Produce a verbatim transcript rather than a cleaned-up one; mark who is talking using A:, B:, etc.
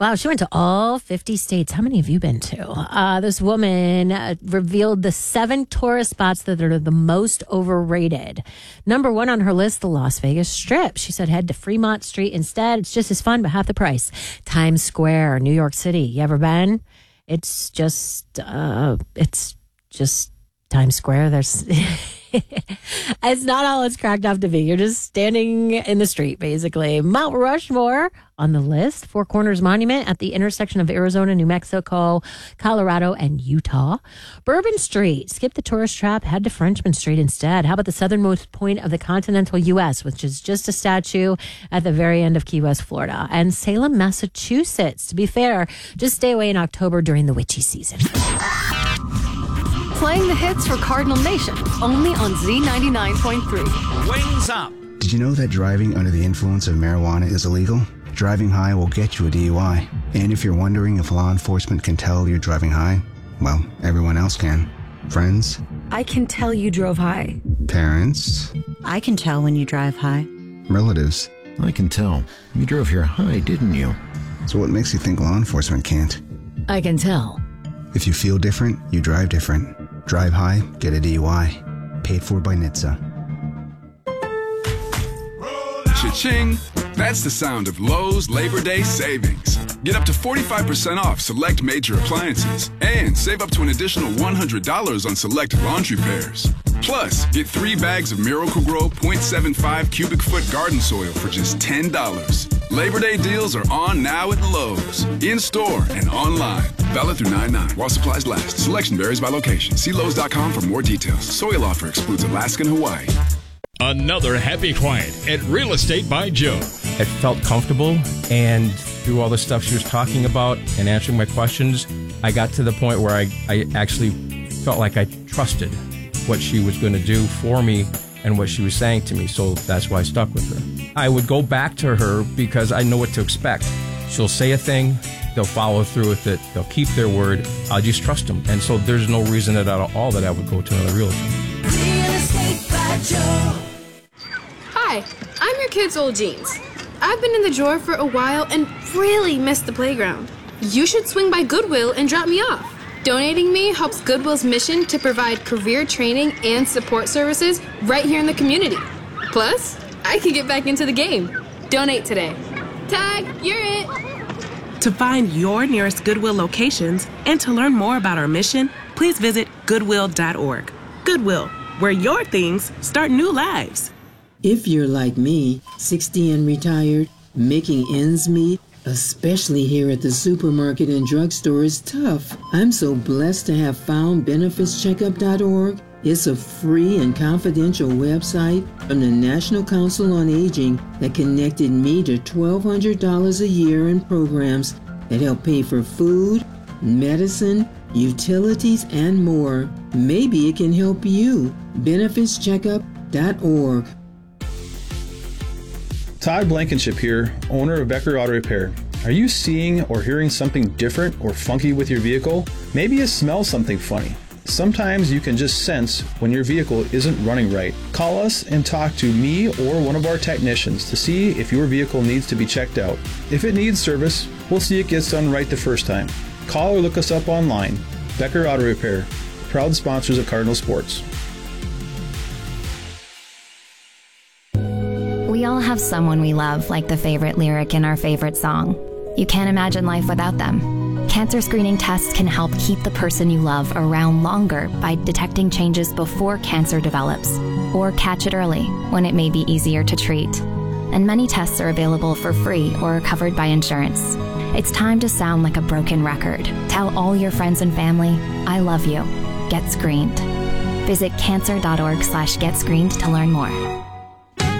A: Wow, she went to all fifty states. How many have you been to? Uh, this woman uh, revealed the seven tourist spots that are the most overrated. Number one on her list, the Las Vegas Strip. She said head to Fremont Street instead. It's just as fun, but half the price. Times Square, New York City. You ever been? It's just, uh, it's just Times Square. There's... It's not all it's cracked up to be. You're just standing in the street, basically. Mount Rushmore on the list. Four Corners Monument at the intersection of Arizona, New Mexico, Colorado, and Utah. Bourbon Street. Skip the tourist trap. Head to Frenchman Street instead. How about the southernmost point of the continental U S, which is just a statue at the very end of Key West, Florida. And Salem, Massachusetts. To be fair, just stay away in October during the witchy season.
B: Playing the hits for Cardinal Nation, only on Z ninety-nine point three.
C: Wings up.
D: Did you know that driving under the influence of marijuana is illegal? Driving high will get you a D U I. And if you're wondering if law enforcement can tell you're driving high, well, everyone else can. Friends?
E: I can tell you drove high.
D: Parents?
F: I can tell when you drive high.
D: Relatives?
G: I can tell. You drove here high, didn't you?
D: So what makes you think law enforcement can't?
E: I can tell.
D: If you feel different, you drive different. Drive high, get a D U I. Paid for by N H T S A.
H: Cha-ching! That's the sound of Lowe's Labor Day savings. Get up to forty-five percent off select major appliances and save up to an additional one hundred dollars on select laundry pairs. Plus, get three bags of Miracle-Gro point seven five cubic foot garden soil for just ten dollars. Labor Day deals are on now at Lowe's. In-store and online. Valid through nine nine while supplies last. Selection varies by location. See Lowe's dot com for more details. Soil offer excludes Alaska and Hawaii.
C: Another happy client at Real Estate by Joe.
I: I felt comfortable, and through all the stuff she was talking about and answering my questions, I got to the point where I, I actually felt like I trusted what she was going to do for me and what she was saying to me, so that's why I stuck with her. I would go back to her because I know what to expect. She'll say a thing, they'll follow through with it, they'll keep their word, I just trust them. And so there's no reason at all that I would go to another realtor.
J: Real Estate by Joe.
K: Hi, I'm your kid's old jeans. I've been in the drawer for a while and really missed the playground. You should swing by Goodwill and drop me off. Donating me helps Goodwill's mission to provide career training and support services right here in the community. Plus, I can get back into the game. Donate today. Tag, you're it.
L: To find your nearest Goodwill locations and to learn more about our mission, please visit goodwill dot org. Goodwill, where your things start new lives.
M: If you're like me, sixty and retired, making ends meet, especially here at the supermarket and drugstore, is tough. I'm so blessed to have found benefits checkup dot org. It's a free and confidential website from the National Council on Aging that connected me to twelve hundred dollars a year in programs that help pay for food, medicine, utilities, and more. Maybe it can help you. benefits checkup dot org.
N: Todd Blankenship here, owner of Becker Auto Repair. Are you seeing or hearing something different or funky with your vehicle? Maybe you smell something funny. Sometimes you can just sense when your vehicle isn't running right. Call us and talk to me or one of our technicians to see if your vehicle needs to be checked out. If it needs service, we'll see it gets done right the first time. Call or look us up online. Becker Auto Repair, proud sponsors of Cardinal Sports.
O: We all have someone we love, like the favorite lyric in our favorite song. You can't imagine life without them. Cancer screening tests can help keep the person you love around longer by detecting changes before cancer develops, or catch it early when it may be easier to treat. And many tests are available for free or are covered by insurance. It's time to sound like a broken record. Tell all your friends and family, I love you. Get screened. Visit cancer dot org slash get screened to learn more.